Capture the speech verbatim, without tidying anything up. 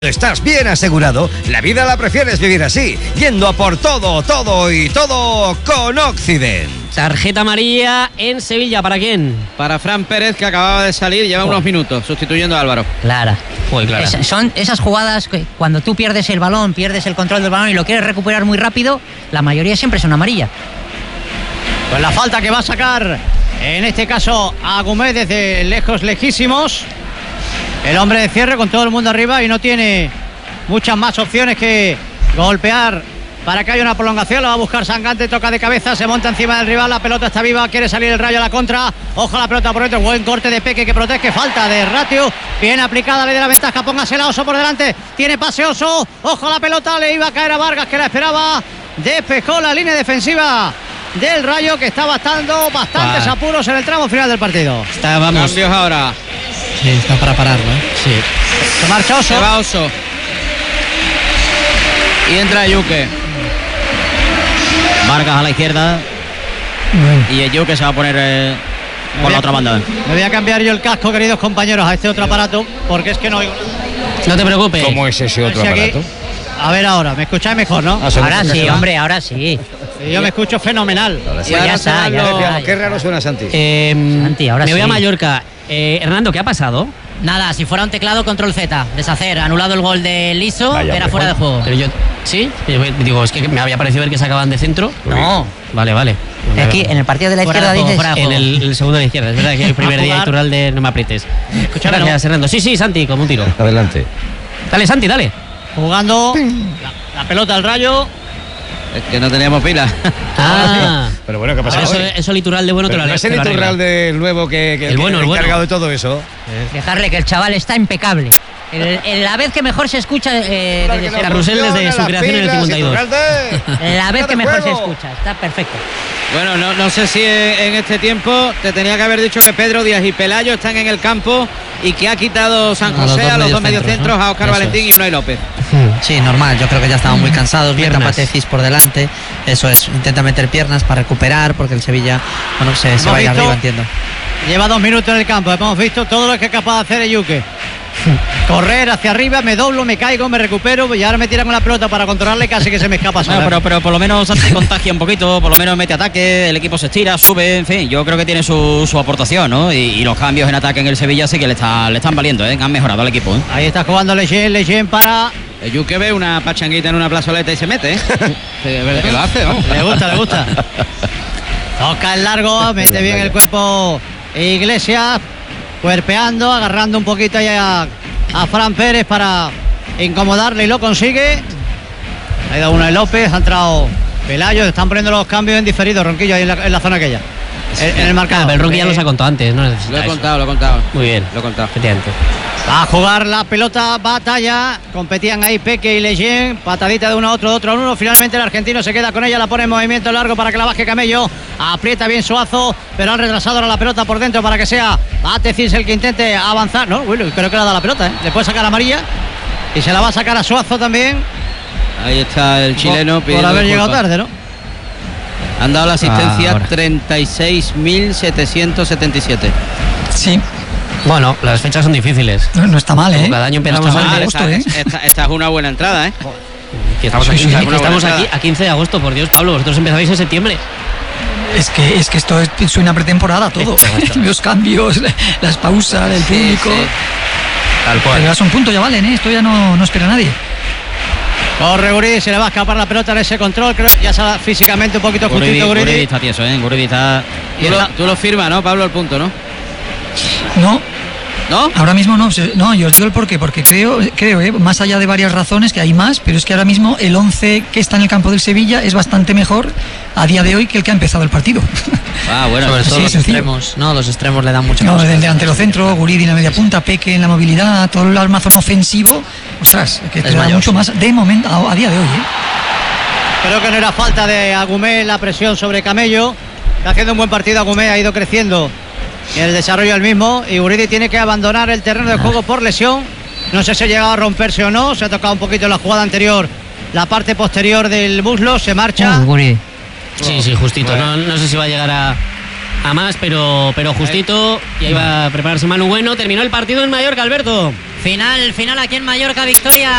Estás bien asegurado, la vida la prefieres vivir así, yendo a por todo, todo y todo con Occident. Tarjeta amarilla en Sevilla, ¿para quién? Para Fran Pérez, que acababa de salir, lleva oh. unos minutos, sustituyendo a Álvaro. Clara. Muy clara. Es, son esas jugadas que cuando tú pierdes el balón, pierdes el control del balón y lo quieres recuperar muy rápido, la mayoría siempre son amarillas. Pues la falta que va a sacar, en este caso, a Gómez desde lejos, lejísimos. El hombre de cierre con todo el mundo arriba y no tiene muchas más opciones que golpear para que haya una prolongación. Lo va a buscar Sangante, toca de cabeza, se monta encima del rival, la pelota está viva, quiere salir el Rayo a la contra. Ojo la pelota por dentro, buen corte de Peque que protege, falta de Ratio, bien aplicada, le da la ventaja, póngase la Oso por delante, tiene pase Oso, ojo la pelota, le iba a caer a Vargas que la esperaba, despejó la línea defensiva del Rayo que está bastando bastantes wow. apuros en el tramo final del partido. Está, vamos. Cambios ahora. Sí, está para parar, ¿no? Sí. Se marcha Oso. Se va Oso. Y entra Yuque. Vargas a la izquierda. Bueno. Y el Yuque se va a poner eh, por la a, otra banda. Me voy a cambiar yo el casco, queridos compañeros, a este otro aparato, porque es que no oigo. No te preocupes. ¿Cómo es ese otro aparato? Aquí. A ver ahora, ¿me escucháis mejor, no? Ah, ahora sí, mejor. Hombre, ahora sí. sí. Yo me escucho fenomenal. Ahora sí. Pues ya está, ya lo... está. Qué raro suena Santi. Eh, Santi, ahora me sí. voy a Mallorca. Eh, Hernando, ¿qué ha pasado? Nada, si fuera un teclado, control Z, deshacer, anulado el gol de Liso, Vaya, era fuera de juego. Pero yo, ¿sí? Digo, es que me había parecido ver que sacaban de centro. No. Vale, vale. Aquí, en el partido de la fuera izquierda de juego, dices... En el, el segundo de la izquierda, es verdad que el primer día natural de no me aprietes. Escucha, Gracias, Hernando. Sí, sí, Santi, como un tiro. Adelante. Dale, Santi, dale. Jugando la, la pelota al Rayo. Es que no teníamos pila. Ah, pero bueno, ¿qué pasa? Eso, eso litoral de bueno te lo ¿No es el litoral del nuevo que, que el bueno, que el bueno. encargado de todo eso? Dejarle que el chaval está impecable. El, el, la vez que mejor se escucha eh, claro desde no Carrusel desde su creación en el cincuenta y dos. La vez que mejor se escucha, está perfecto. Bueno, no, no sé si en este tiempo te tenía que haber dicho que Pedro Díaz y Pelayo están en el campo y que ha quitado San José a los dos mediocentros, ¿no? A Óscar Valentín y Unai López. Sí, normal, yo creo que ya estaban muy cansados, meta Patecis por delante, eso es, intenta meter piernas para recuperar porque el Sevilla, bueno, se, se va a ir arriba, entiendo. Lleva dos minutos en el campo, hemos visto todo lo que es capaz de hacer el Yuque. Correr hacia arriba, me doblo, me caigo, me recupero y ahora me tiran con la pelota para controlarle, casi que se me escapa. No, pero, pero por lo menos se contagia un poquito, por lo menos mete ataque, el equipo se estira, sube, en fin, yo creo que tiene su, su aportación, ¿no? Y, y los cambios en ataque en el Sevilla sí que le, está, le están valiendo, ¿eh? Han mejorado al equipo, ¿eh? Ahí está jugando Leyen, Leyen para... El Yuque ve una pachanguita en una plazoleta y se mete, ¿eh? Es verdad que lo hace, ¿no? Le gusta, le gusta. Toca el largo, mete bien el cuerpo Iglesias, cuerpeando, agarrando un poquito ahí a, a Fran Pérez para incomodarle y lo consigue. Ha ido uno de López, ha entrado Pelayo, están poniendo los cambios en diferido, Ronquillo, ahí en la, en la zona aquella. En, en el marcador. Ah, pero el Ronquillo ya los ha contado antes, ¿no? Lo he contado, lo he contado. Muy bien. Lo he contado. Efectivamente. Va a jugar la pelota, batalla, competían ahí Peque y Leyen, patadita de uno a otro, de otro a uno, finalmente el argentino se queda con ella, la pone en movimiento largo para que la baje Camello, aprieta bien Suazo, pero han retrasado ahora la pelota por dentro para que sea Patecis el que intente avanzar, no, bueno, creo que le ha dado la pelota, ¿eh? Le puede sacar amarilla y se la va a sacar a Suazo también. Ahí está el chileno por, por haber llegado tarde, ¿no? Han dado la asistencia ah, treinta y seis mil setecientos setenta y siete. Sí. Bueno, las fechas son difíciles. No, no está mal, ¿eh? Cada año empezamos no está mal, a agosto, ¿eh? Esta, esta, esta es una buena entrada, ¿eh? Que estamos Sí, aquí, sí, sí, que estamos aquí a quince de agosto, por Dios, Pablo, vosotros empezabais en septiembre. Es que, es que esto es, es una pretemporada todo. Los cambios, las pausas, el público. Sí, sí. Tal cual. Pero ya son puntos, ya valen, ¿eh? Esto ya no, no espera a nadie. Corre Guridi, se le va a escapar la pelota en ese control, creo que ya sale físicamente un poquito justito Guridi. Guridi está tieso, ¿eh? Guridi está... Tú lo, tú lo firmas, ¿no, Pablo, el punto, no? No. ¿No? Ahora mismo no, no, yo os digo el porqué, porque creo, creo eh, más allá de varias razones, que hay más, pero es que ahora mismo el once que está en el campo del Sevilla es bastante mejor a día de hoy que el que ha empezado el partido. Ah, bueno, sobre todo sí, los sencillo. extremos, no, los extremos le dan mucha No, cosa. del delantero centro, Guridi en la media punta, Peque en la movilidad, todo el armazón ofensivo, ostras, que te es da mayor, mucho sí. más de momento, a, a día de hoy, ¿eh? Creo que no era falta de Agumé la presión sobre Camello. Está haciendo un buen partido Agumé, ha ido creciendo en el desarrollo del mismo. Y Guridi tiene que abandonar el terreno de juego por lesión. No sé si ha llegado a romperse o no. Se ha tocado un poquito en la jugada anterior, la parte posterior del muslo. Se marcha. Uh, Guridi. Sí, sí, justito. No, no sé si va a llegar a, a más, pero, pero justito. Y ahí va a prepararse Manu Bueno. Terminó el partido en Mallorca, Alberto. Final, final aquí en Mallorca, victoria.